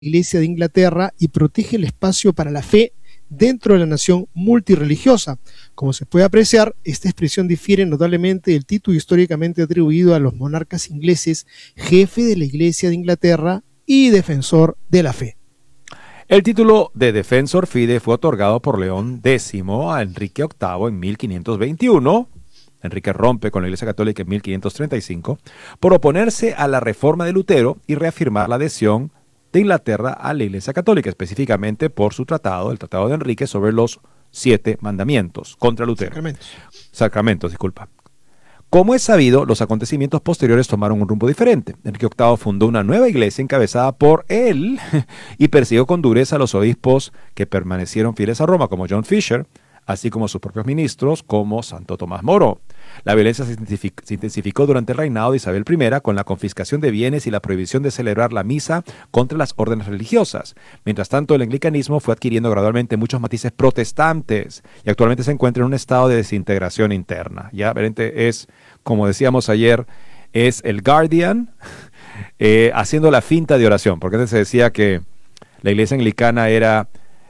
Iglesia de Inglaterra y protege el espacio para la fe dentro de la nación multirreligiosa. Como se puede apreciar, esta expresión difiere notablemente del título históricamente atribuido a los monarcas ingleses, jefe de la Iglesia de Inglaterra y defensor de la fe. El título de Defensor Fidei fue otorgado por León X a Enrique VIII en 1521. Enrique rompe con la Iglesia Católica en 1535 por oponerse a la reforma de Lutero y reafirmar la adhesión de Inglaterra a la Iglesia Católica, específicamente por su tratado, el Tratado de Enrique, sobre los 7 mandamientos contra Lutero. Sacramentos, disculpa. Como es sabido, los acontecimientos posteriores tomaron un rumbo diferente. Enrique VIII fundó una nueva iglesia encabezada por él y persiguió con dureza a los obispos que permanecieron fieles a Roma, como John Fisher, así como sus propios ministros, como Santo Tomás Moro. La violencia se intensificó durante el reinado de Isabel I con la confiscación de bienes y la prohibición de celebrar la misa contra las órdenes religiosas. Mientras tanto, el anglicanismo fue adquiriendo gradualmente muchos matices protestantes y actualmente se encuentra en un estado de desintegración interna. Ya, veramente es, como decíamos ayer, es el Guardian haciendo la finta de oración, porque antes se decía que la iglesia anglicana era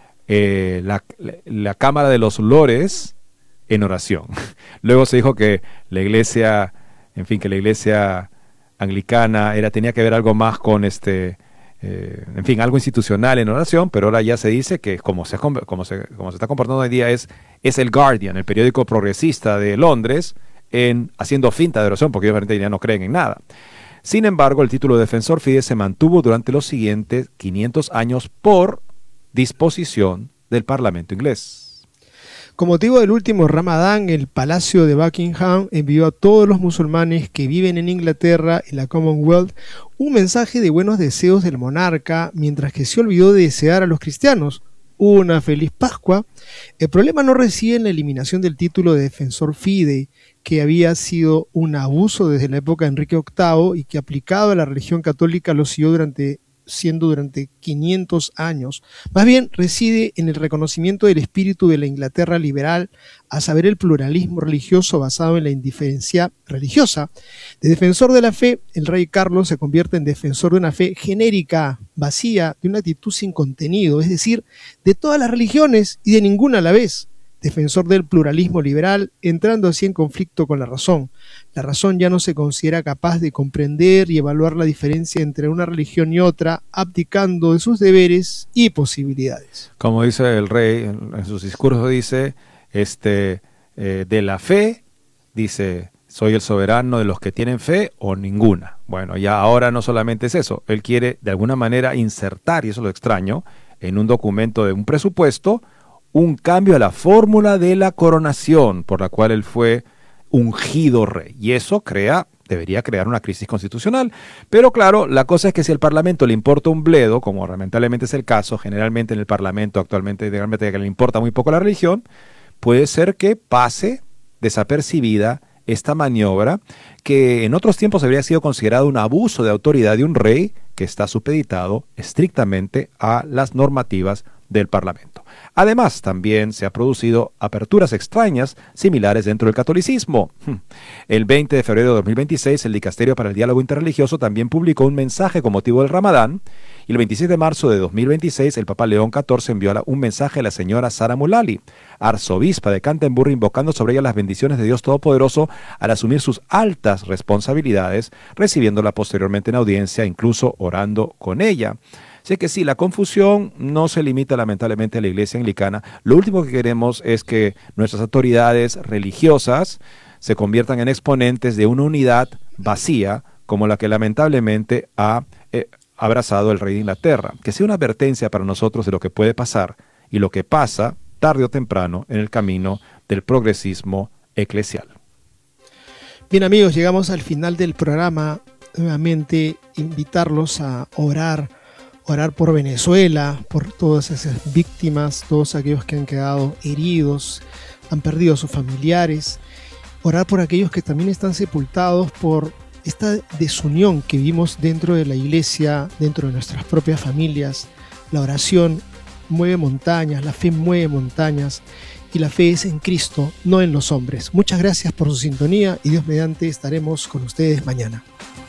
la Cámara de los Lores en oración. Luego se dijo que la iglesia, en fin, que la iglesia anglicana tenía que ver algo más con en fin, algo institucional en oración, pero ahora ya se dice que como se está comportando hoy día es el Guardian, el periódico progresista de Londres, haciendo finta de oración, porque ellos ya no creen en nada. Sin embargo, el título de Defensor Fidei se mantuvo durante los siguientes 500 años por disposición del Parlamento inglés. Con motivo del último Ramadán, el Palacio de Buckingham envió a todos los musulmanes que viven en Inglaterra y la Commonwealth un mensaje de buenos deseos del monarca, mientras que se olvidó de desear a los cristianos una feliz Pascua. El problema no reside en la eliminación del título de Defensor Fidei, que había sido un abuso desde la época de Enrique VIII y que aplicado a la religión católica lo siguió siendo durante 500 años. Más bien reside en el reconocimiento del espíritu de la Inglaterra liberal, a saber, el pluralismo religioso basado en la indiferencia religiosa. De defensor de la fe, el rey Carlos se convierte en defensor de una fe genérica, vacía, de una actitud sin contenido, es decir, de todas las religiones y de ninguna a la vez. Defensor del pluralismo liberal, entrando así en conflicto con la razón. La razón ya no se considera capaz de comprender y evaluar la diferencia entre una religión y otra, abdicando de sus deberes y posibilidades. Como dice el rey en sus discursos, dice, de la fe, dice, soy el soberano de los que tienen fe o ninguna. Bueno, ya ahora no solamente es eso, él quiere de alguna manera insertar, y eso es lo extraño, en un documento de un presupuesto, un cambio a la fórmula de la coronación por la cual él fue ungido rey. Y eso debería crear una crisis constitucional. Pero claro, la cosa es que si al Parlamento le importa un bledo, como lamentablemente es el caso, generalmente en el Parlamento actualmente que le importa muy poco la religión, puede ser que pase desapercibida esta maniobra que en otros tiempos habría sido considerado un abuso de autoridad de un rey que está supeditado estrictamente a las normativas del Parlamento. Además, también se han producido aperturas extrañas similares dentro del catolicismo. El 20 de febrero de 2026, el Dicasterio para el Diálogo Interreligioso también publicó un mensaje con motivo del Ramadán, y el 26 de marzo de 2026, el Papa León XIV envió un mensaje a la señora Sara Mullally, arzobispa de Canterbury, invocando sobre ella las bendiciones de Dios Todopoderoso al asumir sus altas responsabilidades, recibiéndola posteriormente en audiencia, incluso orando con ella. Así que sí, la confusión no se limita lamentablemente a la iglesia anglicana. Lo último que queremos es que nuestras autoridades religiosas se conviertan en exponentes de una unidad vacía como la que lamentablemente ha abrazado el rey de Inglaterra. Que sea una advertencia para nosotros de lo que puede pasar y lo que pasa tarde o temprano en el camino del progresismo eclesial. Bien, amigos, llegamos al final del programa. Nuevamente invitarlos a orar por Venezuela, por todas esas víctimas, todos aquellos que han quedado heridos, han perdido a sus familiares, orar por aquellos que también están sepultados por esta desunión que vivimos dentro de la iglesia, dentro de nuestras propias familias. La oración mueve montañas, la fe mueve montañas, y la fe es en Cristo, no en los hombres. Muchas gracias por su sintonía y Dios mediante estaremos con ustedes mañana.